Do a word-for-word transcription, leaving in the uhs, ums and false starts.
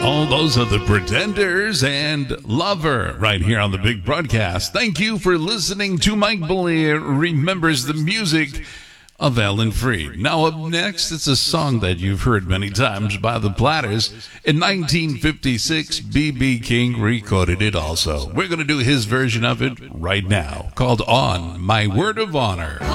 Oh, those are the Pretenders and Lover right here on the big broadcast. Thank you for listening to Mike Bollier Remembers the Music of Alan Freed. Now up next, it's a song that you've heard many times by the Platters. In nineteen fifty-six, B B King recorded it also. We're going to do his version of it right now, called On My Word of Honor.